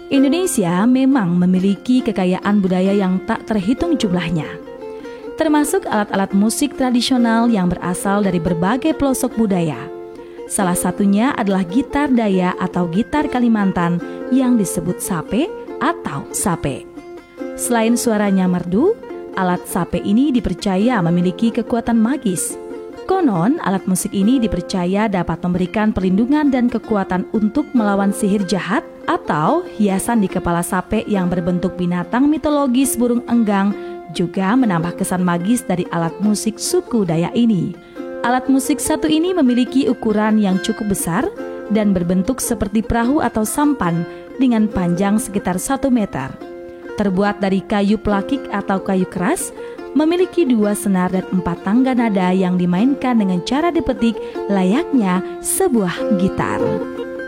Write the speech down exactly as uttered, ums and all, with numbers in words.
Indonesia memang memiliki kekayaan budaya yang tak terhitung jumlahnya, termasuk alat-alat musik tradisional yang berasal dari berbagai pelosok budaya. Salah satunya adalah gitar Dayak atau gitar Kalimantan yang disebut sape atau sape. Selain suaranya merdu, alat sape ini dipercaya memiliki kekuatan magis. Konon, alat musik ini dipercaya dapat memberikan perlindungan dan kekuatan untuk melawan sihir jahat, atau hiasan di kepala sape yang berbentuk binatang mitologis burung enggang juga menambah kesan magis dari alat musik suku Dayak ini. Alat musik satu ini memiliki ukuran yang cukup besar dan berbentuk seperti perahu atau sampan dengan panjang sekitar satu meter. Terbuat dari kayu pelakik atau kayu keras, memiliki dua senar dan empat tangga nada yang dimainkan dengan cara dipetik layaknya sebuah gitar.